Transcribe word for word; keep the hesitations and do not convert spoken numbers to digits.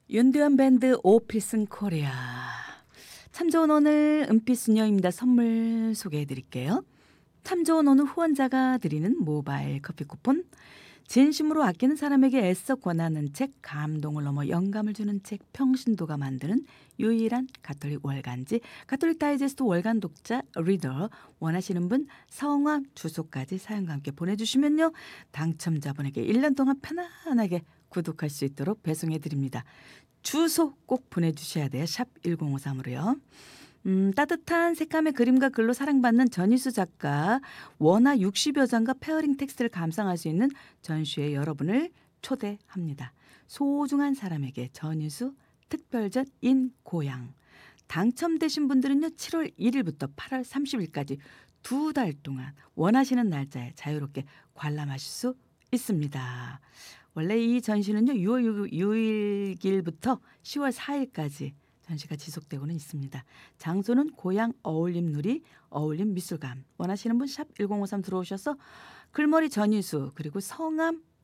윤두현 밴드 오피슨 코리아. 참 좋은 오늘 은빛수녀입니다. 선물 소개해드릴게요. 참 좋은 오늘 후원자가 드리는 모바일 커피 쿠폰, 진심으로 아끼는 사람에게 애써 권하는 책, 감동을 넘어 영감을 주는 책, 평신도가 만드는 유일한 가톨릭 월간지 가톨릭 다이제스트 월간 독자 리더, 원하시는 분 성함 주소까지 사연과 함께 보내주시면요, 당첨자분에게 일 년 동안 편안하게 구독할 수 있도록 배송해드립니다. 주소 꼭 보내주셔야 돼요. 샵 일공오삼으로요. 음, 따뜻한 색감의 그림과 글로 사랑받는 전희수 작가, 원화 육십여 장과 페어링 텍스트를 감상할 수 있는 전시회 여러분을 초대합니다. 소중한 사람에게 전희수 특별전 인 고향. 당첨되신 분들은요, 칠월 일일부터 팔월 삼십일까지 두 달 동안 원하시는 날짜에 자유롭게 관람하실 수 있습니다. 원래 이 전시는요, 유월 육일부터 시월 사일까지 전시가 지속되고는 있습니다. 장소는 고향 어울림누리 어울림미술관. 원하시는 분 샵 일공오삼 들어오셔서 글머리 전희수 그리고 성함